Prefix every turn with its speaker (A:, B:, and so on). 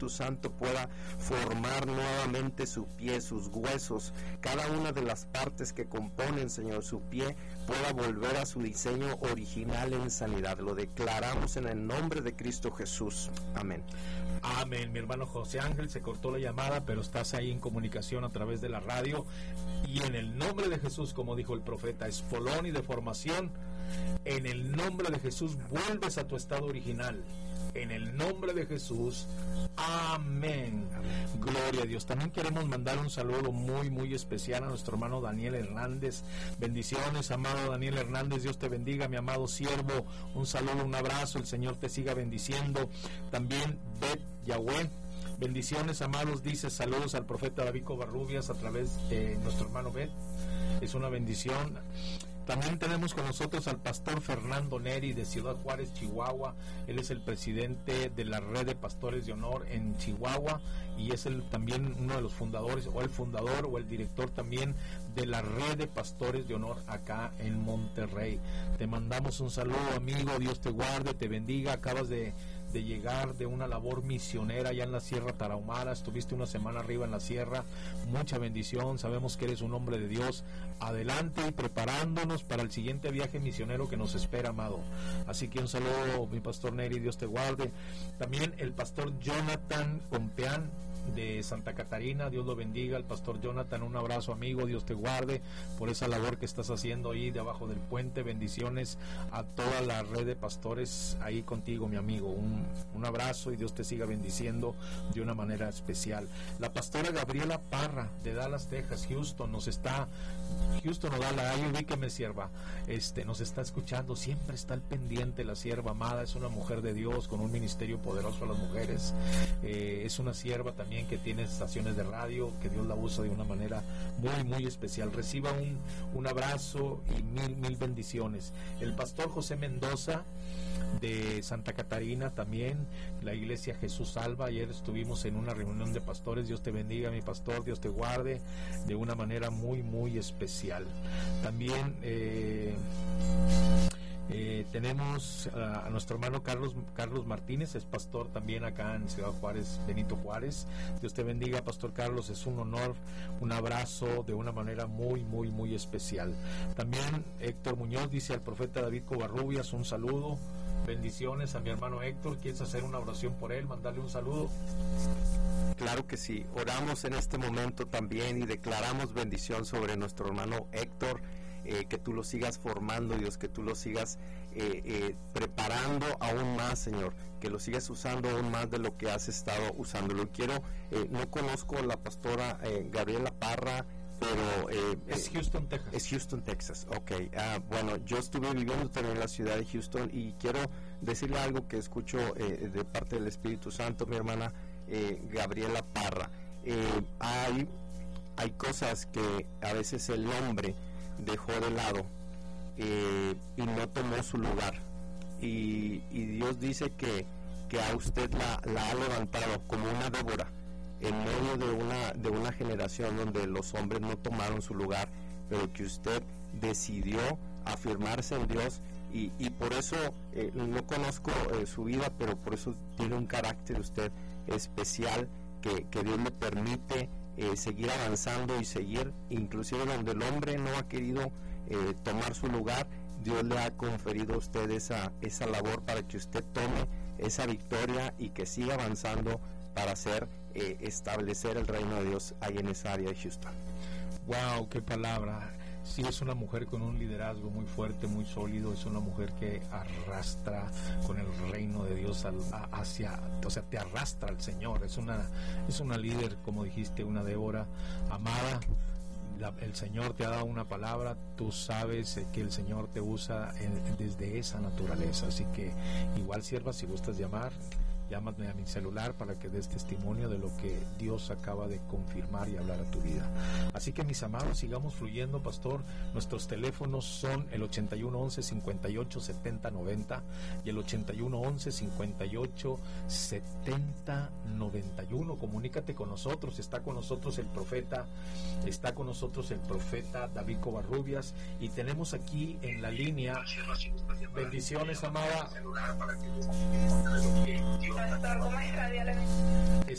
A: Espíritu Santo pueda formar nuevamente su pie, sus huesos, cada una de las partes que componen, Señor, su pie, pueda volver a su diseño original en sanidad. Lo declaramos en el nombre de Cristo Jesús. Amén.
B: Amén. Mi hermano José Ángel, se cortó la llamada, pero estás ahí en comunicación a través de la radio, y en el nombre de Jesús, como dijo el profeta, espolón y deformación, en el nombre de Jesús vuelves a tu estado original. En el nombre de Jesús, amén. Gloria a Dios. También queremos mandar un saludo muy especial a nuestro hermano Daniel Hernández. Bendiciones, amado Daniel Hernández. Dios te bendiga, mi amado siervo. Un saludo, un abrazo. El Señor te siga bendiciendo. También Bet Yahweh. Bendiciones, amados. Dice saludos al profeta David Covarrubias a través de nuestro hermano Bet. Es una bendición. También tenemos con nosotros al pastor Fernando Neri de Ciudad Juárez, Chihuahua. Él es el presidente de la Red de Pastores de Honor en Chihuahua, y es también uno de los fundadores, o el fundador o el director también de la Red de Pastores de Honor acá en Monterrey. Te mandamos un saludo, amigo. Dios te guarde, te bendiga. Acabas de llegar de una labor misionera allá en la Sierra Tarahumara. Estuviste una semana arriba en la sierra. Mucha bendición. Sabemos que eres un hombre de Dios. Adelante y preparándonos para el siguiente viaje misionero que nos espera, amado. Así que un saludo, mi pastor Neri. Dios te guarde. También el pastor Jonathan Compeán de Santa Catarina, Dios lo bendiga. El pastor Jonathan, un abrazo, amigo. Dios te guarde por esa labor que estás haciendo ahí debajo del puente. Bendiciones a toda la red de pastores ahí contigo, mi amigo. Un abrazo y Dios te siga bendiciendo de una manera especial. La pastora Gabriela Parra de Dallas, Texas, Houston o Dallas, ahí ubíqueme, sierva. Nos está escuchando, siempre está al pendiente la sierva amada. Es una mujer de Dios con un ministerio poderoso a las mujeres. Es una sierva también que tiene estaciones de radio, que Dios la usa de una manera muy especial. Reciba un abrazo y mil bendiciones. El pastor José Mendoza de Santa Catarina, también la iglesia Jesús Salva. Ayer estuvimos en una reunión de pastores. Dios te bendiga, mi pastor. Dios te guarde de una manera muy especial. También tenemos a nuestro hermano Carlos Martínez, es pastor también acá en Ciudad Juárez, Benito Juárez. Dios te bendiga, pastor Carlos. Es un honor, un abrazo de una manera muy especial. También Héctor Muñoz dice al profeta David Covarrubias, un saludo. Bendiciones a mi hermano Héctor. ¿Quieres hacer una oración por él? Mandarle un saludo.
A: Claro que sí. Oramos en este momento también y declaramos bendición sobre nuestro hermano Héctor. Que tú lo sigas formando, Dios, que tú lo sigas preparando aún más, Señor, que lo sigas usando aún más de lo que has estado usándolo. No conozco la pastora Gabriela Parra, pero
B: es Houston, Texas.
A: Es Houston, Texas, ok. Bueno, yo estuve viviendo también en la ciudad de Houston y quiero decirle algo que escucho de parte del Espíritu Santo, mi hermana Gabriela Parra. Hay cosas que a veces el hombre dejó de lado y no tomó su lugar, y Dios dice que a usted la ha levantado como una Débora en medio de una generación donde los hombres no tomaron su lugar, pero que usted decidió afirmarse en Dios, y por eso no conozco su vida, pero por eso tiene un carácter usted especial que Dios le permite seguir avanzando y seguir, inclusive donde el hombre no ha querido tomar su lugar. Dios le ha conferido a usted esa labor para que usted tome esa victoria y que siga avanzando para establecer el reino de Dios ahí en esa área de Houston.
B: Wow, qué palabra. Sí, es una mujer con un liderazgo muy fuerte, muy sólido. Es una mujer que arrastra con el reino de Dios te arrastra al Señor. Es una líder, como dijiste, una Débora amada. El Señor te ha dado una palabra, tú sabes que el Señor te usa desde esa naturaleza. Así que igual, sierva, si gustas llámame a mi celular para que des testimonio de lo que Dios acaba de confirmar y hablar a tu vida. Así que, mis amados, sigamos fluyendo, pastor. Nuestros teléfonos son el 8111-587090 y el 8111-587091. Comunícate con nosotros. Está con nosotros el profeta David Covarrubias, y tenemos aquí en la línea. Bendiciones, amada.
C: pastor, ¿cómo está? Dios le bendiga.